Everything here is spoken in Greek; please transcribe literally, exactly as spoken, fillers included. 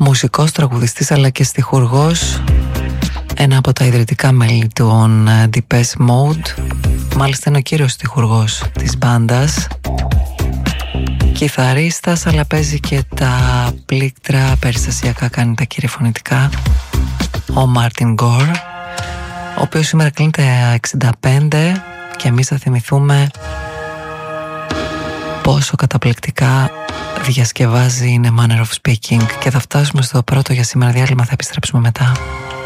μουσικός, τραγουδιστής αλλά και στιχουργός, ένα από τα ιδρυτικά μέλη των Depeche Mode, μάλιστα είναι ο κύριος στιχουργός της μπάντας, κιθαρίστας αλλά παίζει και τα πλήκτρα, περιστασιακά κάνει τα κύρια φωνητικά, ο Μάρτιν Γκορ, ο οποίος σήμερα κλείνει τα εξήντα πέντε και εμείς θα θυμηθούμε πόσο καταπληκτικά διασκευάζει, είναι manner of speaking. Και θα φτάσουμε στο πρώτο για σήμερα διάλειμμα, θα επιστρέψουμε μετά.